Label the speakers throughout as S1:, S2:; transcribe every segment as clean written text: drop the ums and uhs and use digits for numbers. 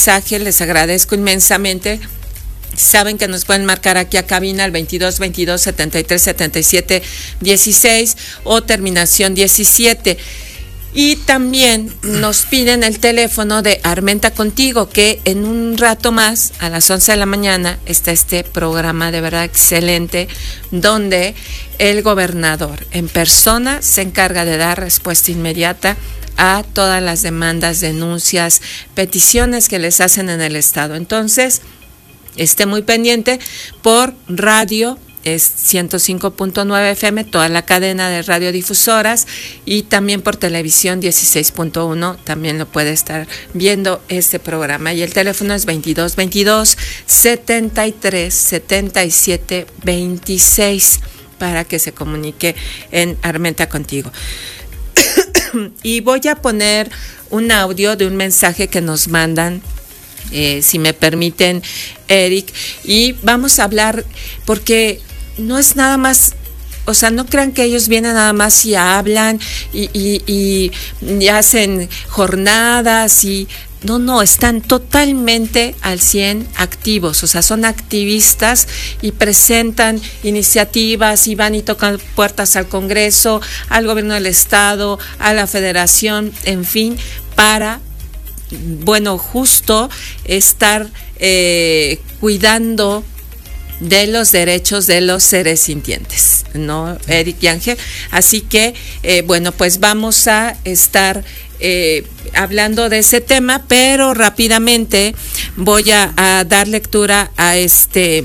S1: mensaje, les agradezco inmensamente. Saben que nos pueden marcar aquí a cabina al 22 22 73 77 16 o terminación 17. Y también nos piden el teléfono de Armenta Contigo, que en un rato más, a las 11 de la mañana, está este programa de verdad excelente, donde el gobernador en persona se encarga de dar respuesta inmediata a todas las demandas, denuncias, peticiones que les hacen en el estado. Entonces, esté muy pendiente por radio. Es 105.9 FM, toda la cadena de radiodifusoras, y también por televisión 16.1, también lo puede estar viendo este programa. Y el teléfono es 22 22 73 77 26 para que se comunique en Armenta Contigo. Y voy a poner un audio de un mensaje que nos mandan, si me permiten, Eric, y vamos a hablar, porque no es nada más, o sea, no crean que ellos vienen nada más y hablan y hacen jornadas y no, están totalmente al 100 activos, o sea, son activistas y presentan iniciativas y van y tocan puertas al Congreso, al gobierno del estado, a la federación, en fin, para, bueno, justo estar cuidando de los derechos de los seres sintientes, ¿no, Eric y Ángel? Así que, bueno, pues vamos a estar hablando de ese tema, pero rápidamente voy a dar lectura a este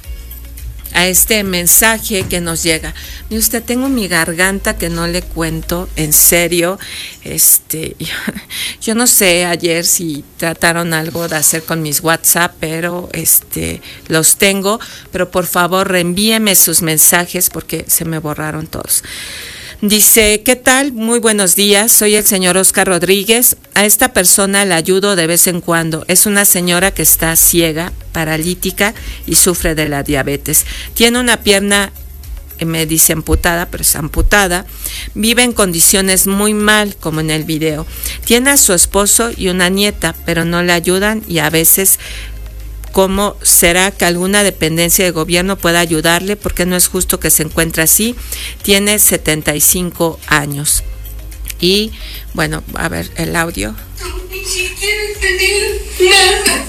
S1: mensaje que nos llega. Y usted, tengo mi garganta que no le cuento, en serio. Yo no sé ayer si trataron algo de hacer con mis WhatsApp, pero los tengo, pero por favor reenvíeme sus mensajes porque se me borraron todos. Dice, ¿qué tal? Muy buenos días, soy el señor Oscar Rodríguez. A esta persona la ayudo de vez en cuando. Es una señora que está ciega, paralítica y sufre de la diabetes. Tiene una pierna, me dice amputada, pero es amputada. Vive en condiciones muy mal, como en el video. Tiene a su esposo y una nieta, pero no le ayudan y a veces... ¿Cómo será que alguna dependencia de gobierno pueda ayudarle? Porque no es justo que se encuentre así. Tiene 75 años. Y, bueno, a ver el audio.
S2: Ni siquiera tener nada.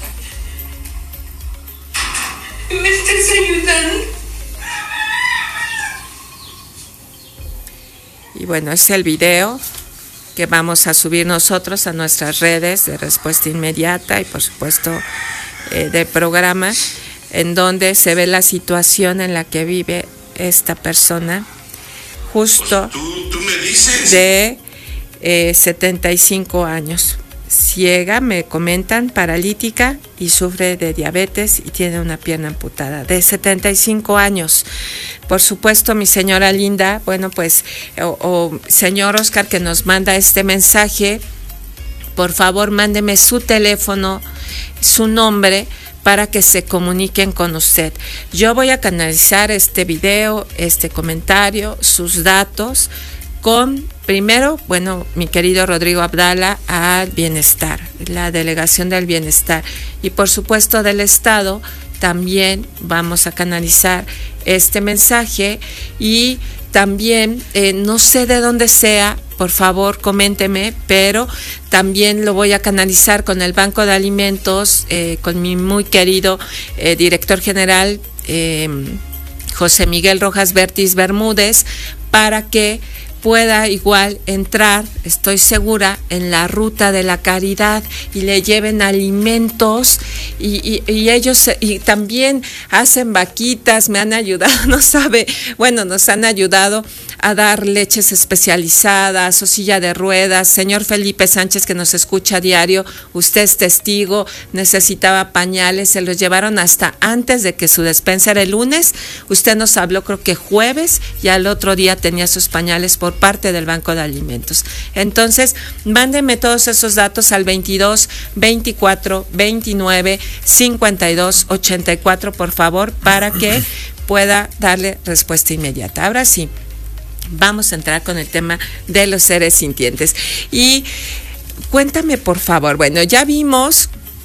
S2: ¿Me estás ayudando?
S1: Y bueno, es el video que vamos a subir nosotros a nuestras redes de Respuesta Inmediata y, por supuesto, del programa, en donde se ve la situación en la que vive esta persona, justo
S2: ¿Tú me dices?
S1: de 75 años, ciega, me comentan, paralítica y sufre de diabetes y tiene una pierna amputada, de 75 años. Por supuesto, mi señora linda, bueno, pues, o señor Oscar, que nos manda este mensaje, por favor, mándeme su teléfono, su nombre, para que se comuniquen con usted. Yo voy a canalizar este video, este comentario, sus datos, con, primero, bueno, mi querido Rodrigo Abdala, al Bienestar, la Delegación del Bienestar, y por supuesto del Estado. También vamos a canalizar este mensaje, y también, no sé de dónde sea, por favor coménteme, pero también lo voy a canalizar con el Banco de Alimentos, con mi muy querido director general, José Miguel Rojas Bertis Bermúdez, para que pueda igual entrar, estoy segura, en la ruta de la caridad y le lleven alimentos y ellos y también hacen vaquitas, me han ayudado, no sabe, bueno, nos han ayudado a dar leches especializadas o silla de ruedas. Señor Felipe Sánchez, que nos escucha a diario, usted es testigo, necesitaba pañales, se los llevaron hasta antes de que su despensa era el lunes, usted nos habló creo que jueves y al otro día tenía sus pañales por parte del Banco de Alimentos. Entonces, mándenme todos esos datos al 22 24 29 52 84, por favor, para que pueda darle respuesta inmediata. Ahora sí, vamos a entrar con el tema de los seres sintientes. Y cuéntame, por favor, bueno, ya vimos